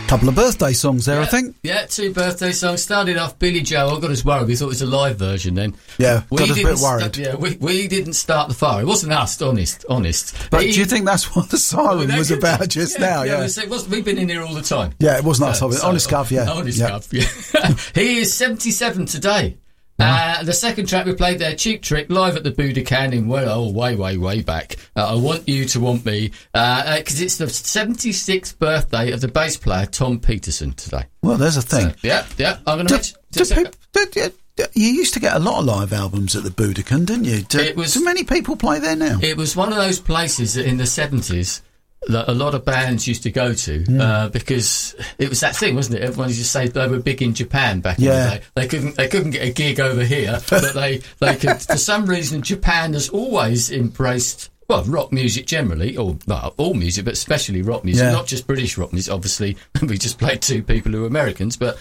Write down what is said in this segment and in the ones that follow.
Couple of birthday songs there, I think. Yeah, 2 birthday songs. Started off Billy Joel. I got us worried. We thought it was a live version then. Yeah, got us a bit worried. We didn't start the fire. It wasn't us, honest. But do you think that's what the siren was about just now? Yeah. We've been in here all the time. Yeah, it wasn't us. Honest Gov, yeah. Honest Gov, yeah. He is 77 today. The second track we played there, Cheap Trick, live at the Budokan in way back. I Want You to Want Me, because it's the 76th birthday of the bass player Tom Peterson today. Well, there's a thing. So, yeah. I'm going to you used to get a lot of live albums at the Budokan, didn't you? Do many people play there now? It was one of those places that in the 70s that a lot of bands used to go to because it was that thing, wasn't it? Everyone used to say they were big in Japan back in the day. They couldn't get a gig over here, but they could. For some reason, Japan has always embraced rock music generally, or all music, but especially rock music. Not just British rock music. Obviously, we just played 2 people who are Americans, but.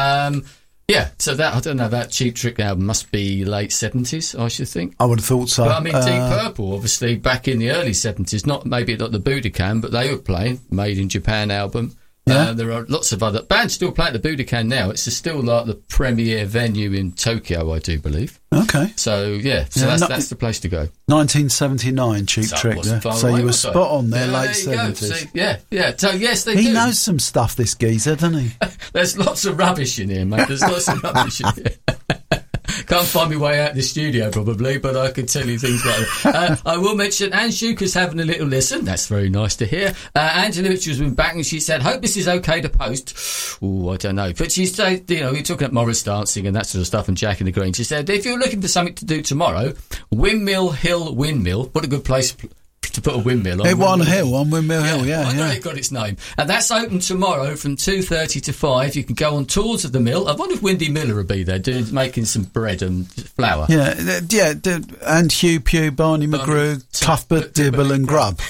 So that, I don't know, that Cheap Trick album must be late 70s, I should think. I would have thought so. But I mean, Deep Purple, obviously, back in the early 70s, not the Budokan, but they were playing Made in Japan album. Yeah. There are lots of other bands still playing at the Budokan now. It's still like the premier venue in Tokyo, I do believe. Okay. So, that's the place to go. 1979, Cheap Trick. So you were spot on there, late 70s. Yeah. So, yes, they do. He knows some stuff, this geezer, doesn't he? There's lots of rubbish in here, mate. There's lots of rubbish in here. Can't find my way out of the studio, probably, but I can tell you things like that. I will mention Anne Shuker's having a little listen. That's very nice to hear. Angela Mitchell's been back and she said, hope this is okay to post. Oh, I don't know. But she said, we're talking about Morris dancing and that sort of stuff and Jack in the Green. She said, if you're looking for something to do tomorrow, Windmill Hill Windmill, what a good place to put a windmill on. On Windmill Hill, I know it got its name. And that's open tomorrow from 2:30 to 5. You can go on tours of the mill. I wonder if Wendy Miller will be there making some bread and flour. And Hugh Pugh, Barney McGrew, Cuthbert, Dibble and Grubb.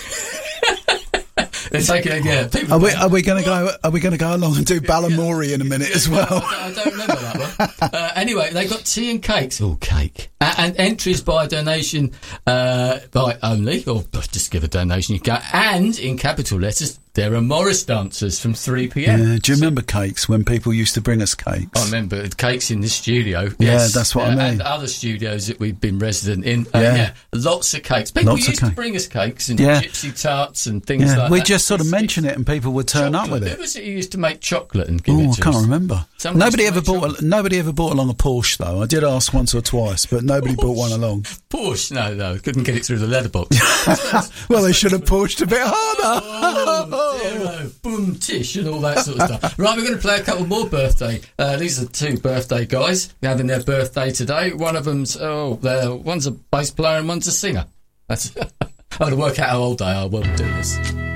It's like, Are we going to go along and do Balamory in a minute as well? I don't remember that one. Anyway, they got tea and cakes. Oh, cake. And entries by donation by only, or just give a donation. You go. And in capital letters, there are Morris dancers from 3 p.m. Yeah, do you remember cakes when people used to bring us cakes? I remember cakes in this studio. Yes, that's what I mean. And other studios that we've been resident in. Lots of cakes. People used to bring us cakes and gypsy tarts and things like that. We just sort of mention it and people would turn up with it. Who was it who used to make chocolate and give it to us? I can't remember. Nobody ever bought along a Porsche, though. I did ask once or twice, but nobody brought one along. Porsche? No. Couldn't get it through the letterbox. Well, they should have pushed a bit harder. Boom, tish, and all that sort of stuff. Right, we're going to play a couple more birthday. These are 2 birthday guys having their birthday today. One of them's, one's a bass player and one's a singer. That's I'm going to work out how old they are while we do this.